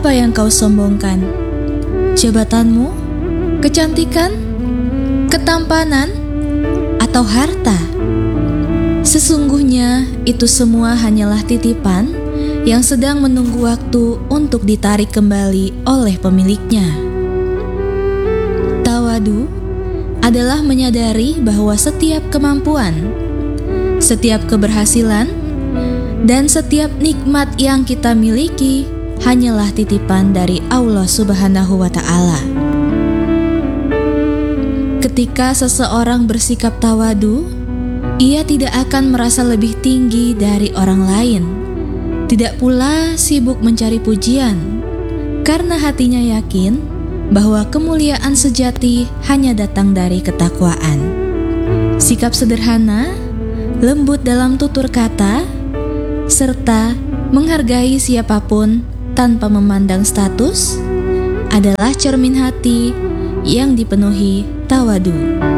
apa yang kau sombongkan? Jabatanmu, kecantikan, ketampanan, atau harta? Sesungguhnya itu semua hanyalah titipan yang sedang menunggu waktu untuk ditarik kembali oleh pemiliknya. Tawadu adalah menyadari bahwa setiap kemampuan, setiap keberhasilan, dan setiap nikmat yang kita miliki hanyalah titipan dari Allah Subhanahu wa Ta'ala. Ketika seseorang bersikap tawadu, ia tidak akan merasa lebih tinggi dari orang lain. Tidak pula sibuk mencari pujian, karena hatinya yakin bahwa kemuliaan sejati hanya datang dari ketakwaan. Sikap sederhana, lembut dalam tutur kata, serta menghargai siapapun tanpa memandang status adalah cermin hati yang dipenuhi tawadu.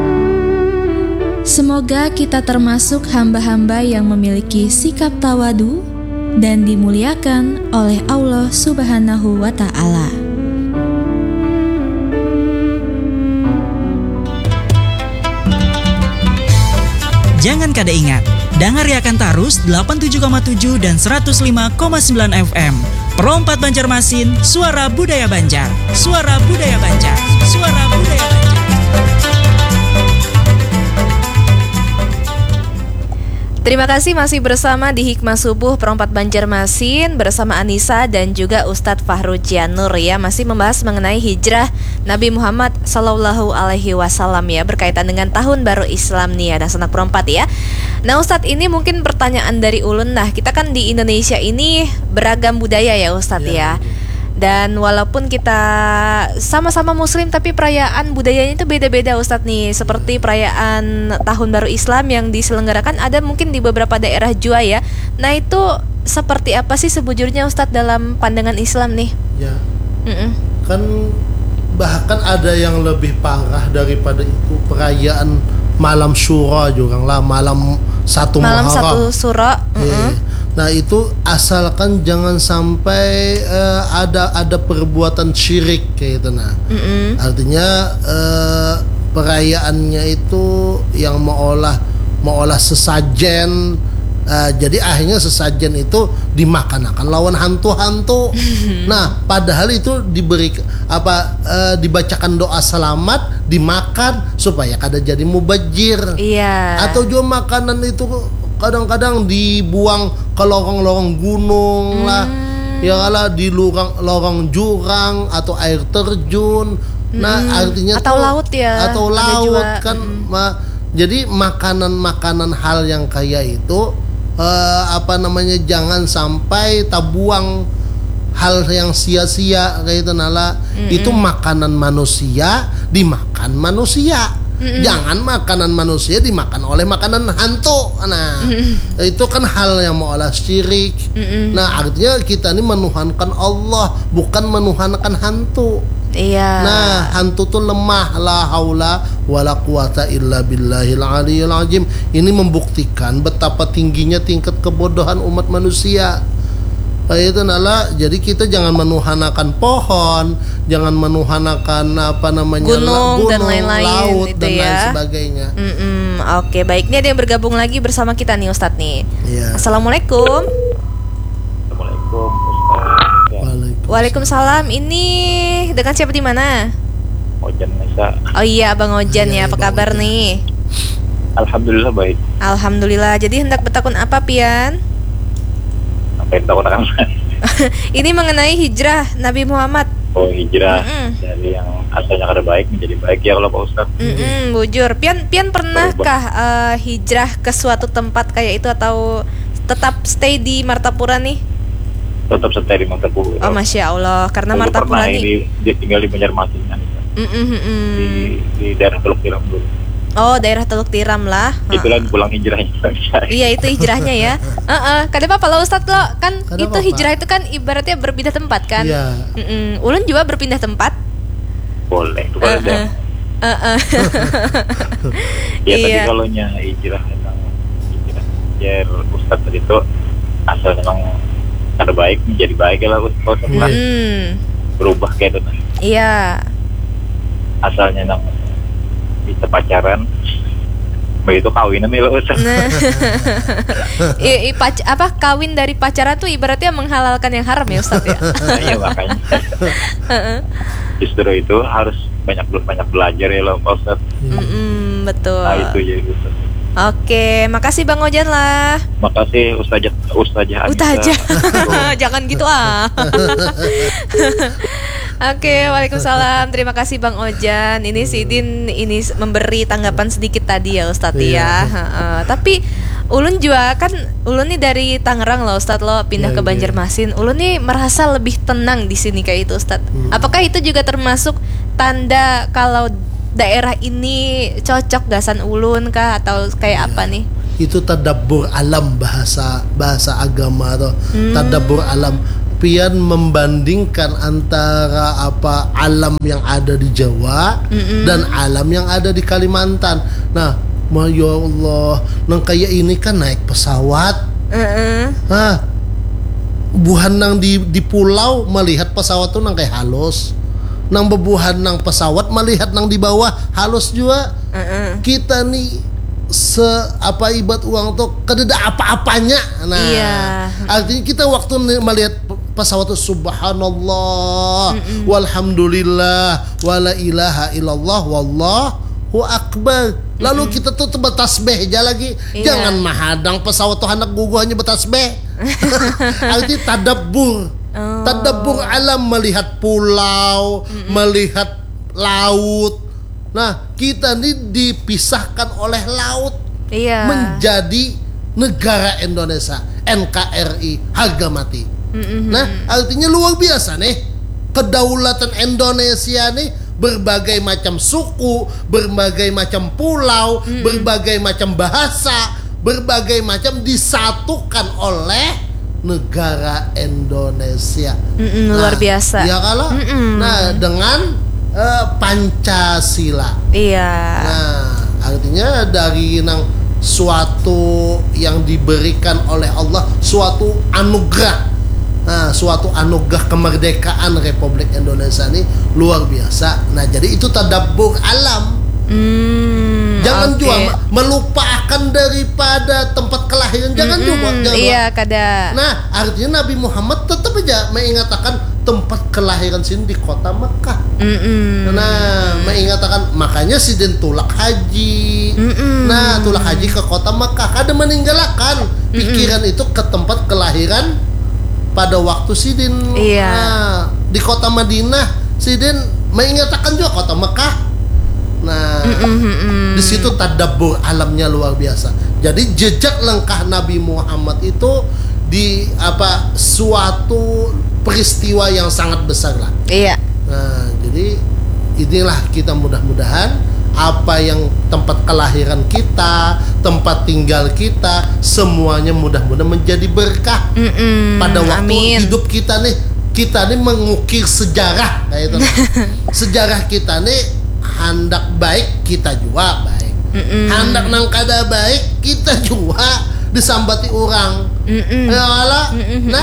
Semoga kita termasuk hamba-hamba yang memiliki sikap tawadu dan dimuliakan oleh Allah Subhanahu wa Ta'ala. Jangan kada ingat, dengar Yakan Tarus 87,7 dan 105,9 FM. Pro 4 Banjarmasin, suara budaya Banjar. Suara budaya Banjar. Suara budaya Banjar. Terima kasih masih bersama di Hikmah Subuh Pro 4 Banjarmasin bersama Anissa dan juga Ustadz Fahrujianur ya, masih membahas mengenai hijrah Nabi Muhammad Sallallahu Alaihi Wasallam ya, berkaitan dengan tahun baru Islam nih ya, dan sanak Pro 4 ya. Nah Ustadz, ini mungkin pertanyaan dari Ulun. Nah kita kan di Indonesia ini beragam budaya ya Ustadz ya. Dan walaupun kita sama-sama muslim, tapi perayaan budayanya itu beda-beda Ustadz nih. Seperti perayaan Tahun Baru Islam yang diselenggarakan ada mungkin di beberapa daerah jua ya. Nah itu seperti apa sih sebujurnya Ustadz dalam pandangan Islam nih? Ya, kan bahkan ada yang lebih parah daripada itu, perayaan malam Syura juga lah, malam satu malam Muharram. satu Syura. Nah itu asalkan jangan sampai ada perbuatan syirik kayak itu. Nah artinya perayaannya itu yang mengolah sesajen. Jadi akhirnya sesajen itu dimakan lawan hantu-hantu. Nah padahal itu dibacakan doa selamat, dimakan supaya kada jadi mubajir. Iya. Atau juga makanan itu kadang-kadang dibuang ke lorong-lorong gunung lah, ya lah, di lorong jurang atau air terjun. Nah artinya atau laut ya, atau laut kan. Jadi makanan hal yang kayak itu jangan sampai tabuang hal yang sia-sia kayak itu nala. Itu makanan manusia dimakan manusia. Jangan makanan manusia dimakan oleh makanan hantu. Nah itu kan hal yang mengolah syirik. Nah artinya kita ini menuhankan Allah, bukan menuhankan hantu. Iya. Nah hantu tuh lemah, la haula wala quwata illa billahil aliyil azim. Ini membuktikan betapa tingginya tingkat kebodohan umat manusia. Itu nala, jadi kita jangan menuhanakan pohon, jangan menuhanakan gunung dan lain-lain, laut itu dan ya. lain sebagainya. Oke, baik. Ini ada yang bergabung lagi bersama kita nih Ustadz nih. Ya. Assalamualaikum. Assalamualaikum Ustaz. Waalaikumsalam. Ini dengan siapa di mana? Ojan Nisa. Oh iya, Abang Ojan ya. Apa kabar nih? Alhamdulillah baik. Alhamdulillah. Jadi hendak bertakun apa, Pian? Apa yang tahu kan? Ini mengenai hijrah Nabi Muhammad. Oh, hijrah dari yang asalnya kada baik menjadi baik ya kalau Pak Ustaz. Bujur. Pian pernahkah hijrah ke suatu tempat kayak itu atau tetap stay di Martapura nih? Tetap stay di Martapura. Oh, Masya Allah. Karena Dulu Martapura pernah nih dia tinggal di Banjarmasin kan. Di daerah Teluk Tiram dulu. Oh, daerah Teluk Tiram lah. Itulah pulang hijrahnya. Iya, itu hijrahnya ya. Kada apa-apa lah Ustadz lo. Kan Kada itu apa-apa. hijrah itu kan ibaratnya berpindah tempat kan. Iya. Ulun juga berpindah tempat. Boleh. Itu kalau ada. Ya tapi Iya. kalau hijrah memang hijrah. Ya Ustaz tadi itu asal memang kada baik menjadi baik lah Ustaz lah. Berubah kayak itu. Iya. Asalnya nang bisa pacaran begitu kawin namanya Ustaz. Nah. Kawin dari pacaran tuh ibaratnya menghalalkan yang haram ya Ustaz ya. Iya makanya. Justru itu harus banyak belajar ya loh Ustaz. Betul. Nah itu jadi Ustaz. Oke, makasih Bang Ojan lah. Makasih Ustazah Anissa. Jangan gitu Oke, waalaikumsalam. Terima kasih Bang Ojan. Ini Sidin ini memberi tanggapan sedikit tadi ya Ustadz ya. Tapi Ulun juga kan, Ulun nih dari Tangerang loh Ustadz, lo pindah ke Banjarmasin. Ulun nih merasa lebih tenang di sini kayak itu Ustadz. Apakah itu juga termasuk tanda kalau daerah ini cocok gasan Ulun kah atau kayak apa nih? Itu tadabbur alam, bahasa agama tuh. Tadabbur alam. Pian membandingkan antara apa alam yang ada di Jawa dan alam yang ada di Kalimantan. Nah, ya Allah, nang kayak ini kan naik pesawat. Buhan nang di pulau melihat pesawat tuh nang kayak halus. Nang bebuhan nang pesawat melihat nang di bawah halus juga. Kita nih ibarat uang tuh kededa apa-apanya. Nah, artinya kita waktu melihat pesawat itu subhanallah walhamdulillah wala ilaha illallah wallahu akbar. Lalu kita tuh bertasbih aja lagi. Jangan mahadang pesawat tuh anak gugu hanya bertasbih. Artinya tadabbur alam, melihat pulau, melihat laut. Nah, kita ini dipisahkan oleh laut menjadi negara Indonesia, NKRI, harga mati. Nah, artinya luar biasa nih kedaulatan Indonesia nih, berbagai macam suku, berbagai macam pulau, berbagai macam bahasa, berbagai macam disatukan oleh negara Indonesia. Luar biasa. Ya kalau nah dengan Pancasila. Iya. Nah, artinya dari suatu yang diberikan oleh Allah, suatu anugerah. Nah, suatu anugerah kemerdekaan Republik Indonesia ini luar biasa. Nah, jadi itu tadabbur alam. Jangan juga melupakan daripada tempat kelahiran. Jangan juga. Iya, kada. Nah, artinya Nabi Muhammad tetap aja mengatakan tempat kelahiran sini di kota Mekah. Nah, mengatakan makanya Sidin tulak haji. Nah, tulak haji ke kota Mekah. Kada meninggalkan pikiran itu ke tempat kelahiran pada waktu Sidin. Nah, di kota Madinah Sidin mengatakan juga kota Mekah. Nah, di situ tadabbur alamnya luar biasa. Jadi jejak langkah Nabi Muhammad itu di suatu peristiwa yang sangat besar lah. Iya. Nah, jadi inilah kita mudah-mudahan apa yang tempat kelahiran kita, tempat tinggal kita, semuanya mudah-mudahan menjadi berkah pada waktu hidup kita nih. Kita nih mengukir sejarah kayak itu. Sejarah kita nih hendak baik, kita juga baik. Hendak nang kada baik, kita juga disambati orang. Nah,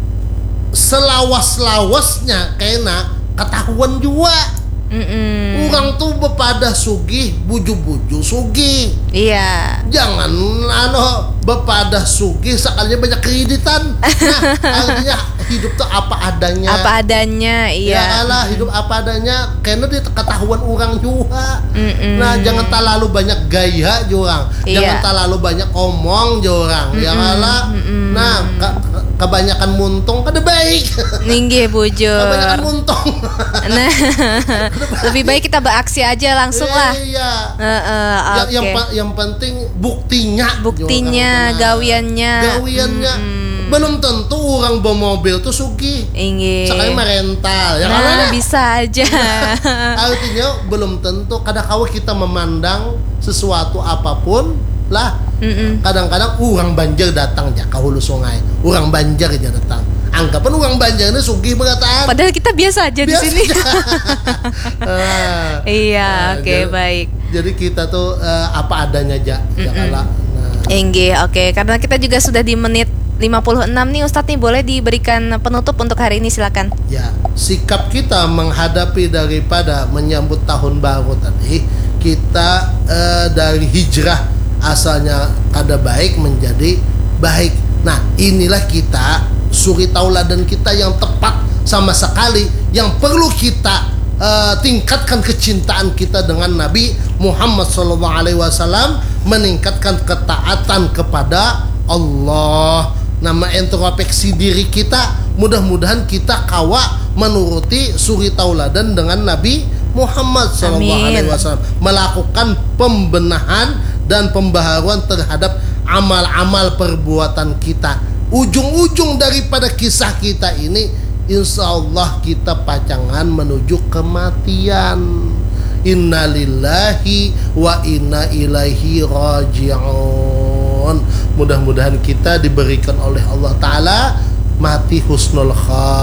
selawas-lawasnya kena ketahuan juga. Orang tuh bepada sugih, buju-buju sugih. Iya. Jangan bepada sugih sekalinya banyak kreditan. Nah, artinya hidup tuh apa adanya. Apa adanya, iya. Ya hidup apa adanya, karena dia ketahuan orang juga. Nah, jangan terlalu banyak gaya juga. Jangan terlalu banyak omong juga. Ya nah, kebanyakan muntung kada baik. Ninggi bujur. Kebanyakan muntung. Nah, lebih baik kita beraksi aja langsung lah. Iya. Yang penting buktinya, gawiannya. Belum tentu orang bawa mobil tuh sugih. Sekali merental. Ya kan bisa aja. Artinya belum tentu. Kadang-kadang kita memandang sesuatu apapun lah. Kadang-kadang orang Banjar datang ke hulu sungai. Orang Banjar aja datang. Anggapan orang Banjar ini sugih berkataan. Padahal kita biasa aja di sini. Iya, oke, baik. Jadi kita tuh apa adanya aja. Oke, karena kita juga sudah di menit nih Ustadz nih, boleh diberikan penutup untuk hari ini, silakan. Ya, sikap kita menghadapi daripada menyambut tahun baru tadi, kita dari hijrah asalnya kada baik menjadi baik. Nah, inilah kita suri tauladan kita yang tepat sama sekali, yang perlu kita tingkatkan kecintaan kita dengan Nabi Muhammad SAW, meningkatkan ketaatan kepada Allah. Nama introspeksi diri kita, mudah-mudahan kita kawa menuruti suri tauladan dengan Nabi Muhammad SAW, melakukan pembenahan dan pembaharuan terhadap amal-amal perbuatan kita. Ujung-ujung daripada kisah kita ini, insya Allah kita pacangan menuju kematian. Innalillahi wa inna ilaihi raji'un. Mudah-mudahan kita diberikan oleh Allah Ta'ala mati husnul khatimah.